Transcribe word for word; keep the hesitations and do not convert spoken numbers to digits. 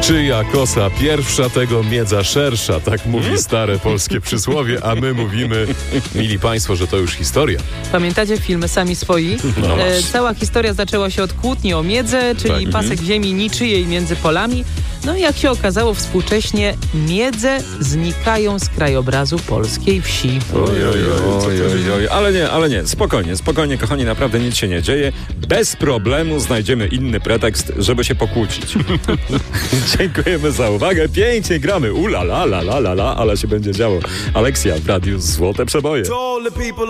Czyja kosa pierwsza, tego miedza szersza, tak mówi stare polskie przysłowie, a my mówimy, mili państwo, że to już historia. Pamiętacie film Sami Swoi? No e, cała historia zaczęła się od kłótni o miedzę, czyli Tak. pasek ziemi niczyjej między polami. No i jak się okazało współcześnie, miedze znikają z krajobrazu polskiej wsi. Oj, oj, oj, oj, oj, ale nie, ale nie, spokojnie, spokojnie, kochani, naprawdę nic się nie dzieje. Bez problemu znajdziemy inny pretekst, żeby się pokłócić. Dziękujemy za uwagę, pięknie gramy, ula la la la la la, ale się będzie działo. Aleksja w radiu Złote Przeboje.